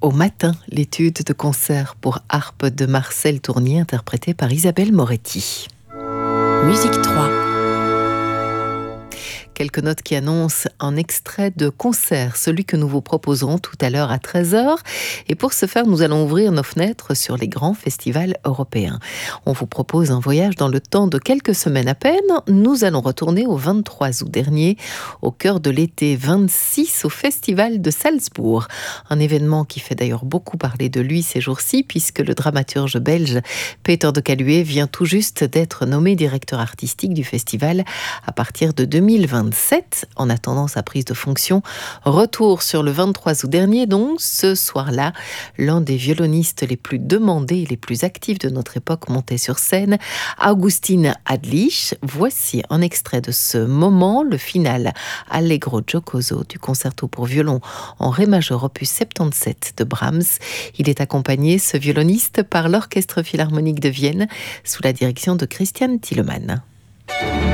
Au matin, l'étude de concert pour harpe de Marcel Tournier interprétée par Isabelle Moretti. Musique 3. Quelques notes qui annoncent un extrait de concert, celui que nous vous proposerons tout à l'heure à 13h. Et pour ce faire, nous allons ouvrir nos fenêtres sur les grands festivals européens. On vous propose un voyage dans le temps de quelques semaines à peine. Nous allons retourner au 23 août dernier, au cœur de l'été 26, au Festival de Salzbourg. Un événement qui fait d'ailleurs beaucoup parler de lui ces jours-ci, puisque le dramaturge belge Peter de Caluet vient tout juste d'être nommé directeur artistique du festival à partir de 2027. En attendant sa prise de fonction, retour sur le 23 août dernier, donc ce soir-là, l'un des violonistes les plus demandés et les plus actifs de notre époque montait sur scène, Augustin Adlich. Voici un extrait de ce moment, le final Allegro giocoso du concerto pour violon en ré majeur opus 77 de Brahms. Il est accompagné, ce violoniste, par l'Orchestre philharmonique de Vienne sous la direction de Christian Thielemann.